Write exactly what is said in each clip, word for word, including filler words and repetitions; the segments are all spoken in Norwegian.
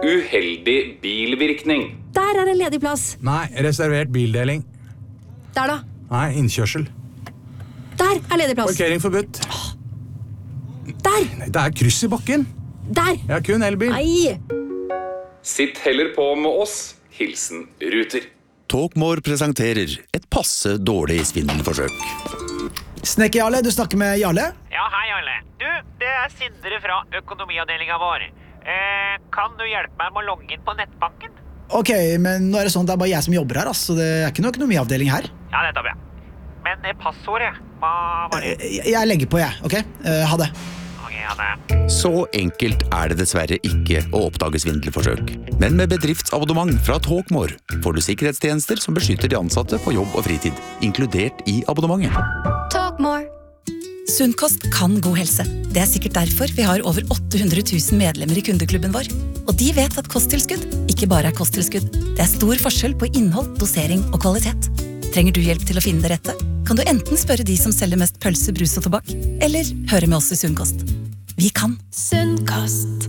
Uheldig bilvirkning. Der er en ledig plass. Nei, reservert bildeling. Der da. Nei, innkjørsel. Der er ledig plass. Parkering forbudt. Der. Nei, det er kryss i bakken. Der. Jeg har kun elbil. Nei. Sitt heller på med oss. Hilsen Ruter. Talkmore presenterer et passe dårlig svindelforsøk. Snekker Jarle, du snakker med Jarle? Ja, hei Jarle. Du, det er Sindre fra økonomiavdelingen vår. Eh, kan du hjelpe meg med å logge inn på nettbanken? Ok, men nå er det sånn at det er bare jeg som jobber her, altså. Det er ikke noe økonomiavdeling her. Ja, det tar vi. Men eh, passordet, hva var det? Jeg, jeg legger på, jeg, ok? Uh, ha det. Ok, ha det. Så enkelt er det dessverre ikke å oppdage svindelforsøk. Men med bedriftsabonnement fra Talkmore får du sikkerhetstjenester som beskytter de ansatte på jobb og fritid, inkludert i abonnementet. Talkmore. Sunn kost kan god helse. Det er sikkert derfor vi har over åtte hundre tusen medlemmer i kundeklubben vår. Og de vet at kosttilskudd ikke bare er kosttilskudd. Det er stor forskjell på innhold, dosering og kvalitet. Trenger du hjelp til å finne det rette? Kan du enten spørre de som selger mest pølse, brus og tobakk, eller høre med oss i Sunn kost. Vi kan. Sunn kost.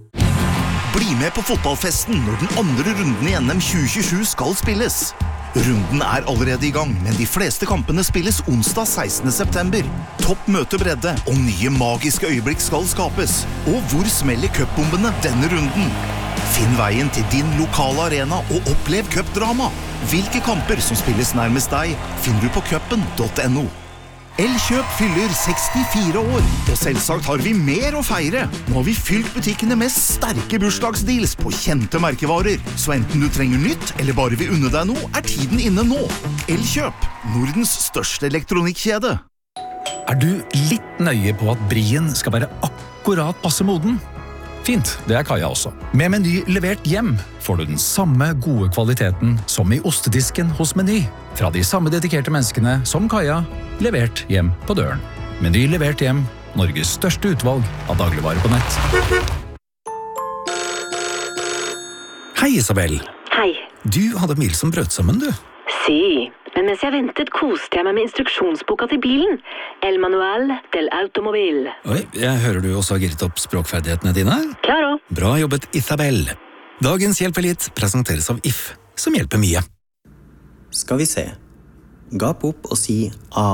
Bli med på fotballfesten når den andre runden i N M tjue tjuesju skal spilles. Runden er allerede i gang, men de fleste kampene spilles onsdag sekstende september. Topp møtebredde og nye magiske øyeblikk skal skapes. Og hvor smeller cupbombene denne runden? Finn veien til din lokale arena og opplev cupdrama. Hvilke kamper som spilles nærmest deg, finner du på cupen punktum no. Elkjøp fyller sekstifire år, og selvsagt har vi mer å feire. Nå har vi fylt butikkene med sterke bursdagsdeals på kjente merkevarer. Så enten du trenger nytt, eller bare vil unne deg noe, er tiden inne nå. Elkjøp, Nordens største elektronikkjede. Er du litt nøye på at brien skal være akkurat passe moden? Fint, det er Kaja også. Med Meny levert hjem får du den samme gode kvaliteten som i ostedisken hos Meny. Fra de samme dedikerte menneskene som Kaja, levert hjem på døren. Meny levert hjem, Norges største utvalg av dagligvarer på nett. Hei Isabel. Hei. Du hadde mil som brøt sammen, du. Si, men mens jeg ventet koste jeg meg med instruksjonsboka til bilen. El Manual del Automobil. Oi, jeg hører du også har gitt opp språkferdighetene dine. Klaro. Bra jobbet, Isabel. Dagens Hjelp Elite presenteres av If, som hjelper mye. Skal vi se. Gap opp og si A.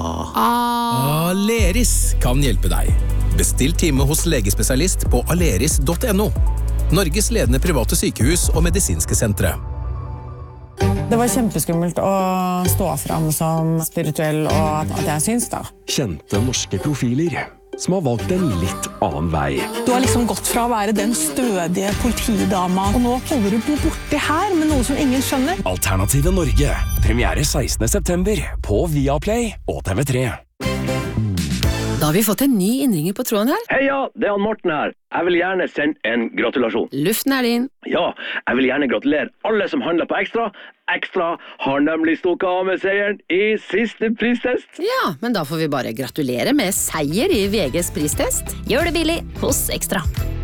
Aleris kan hjelpe deg. Bestill time hos legespesialist på aleris punktum no. Norges ledende private sykehus og medisinske sentre. Det var kjempeskummelt å stå fram som spirituell, og at jeg syns da. Kjente norske profiler, som har valgt en litt annen vei. Du har liksom gått fra å være den stødige politidama, og nå holder du på borti her med noe som ingen skjønner. Alternative Norge, premiere sekstende september på Viaplay og T V tre. Da har vi fått en ny innringer på tråden her. Heia, det er han Morten her. Jeg vil gjerne sende en gratulasjon. Luften er din. Ja, jeg vil gjerne gratulere alle som handler på Ekstra. Ekstra har nemlig stukket av med seieren i siste pristest. Ja, men da får vi bare gratulere med seier i V G's pristest. Gjør det billig hos Ekstra.